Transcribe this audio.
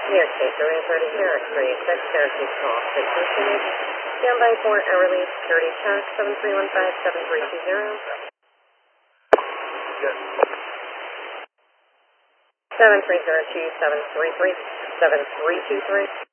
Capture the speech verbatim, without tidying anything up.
New York State, three thirty, New York three six, Syracuse call, six two two, standby for hourly security check, seven three one five, seven three two zero. Yes. seven three zero two, seven three three, seven three two three.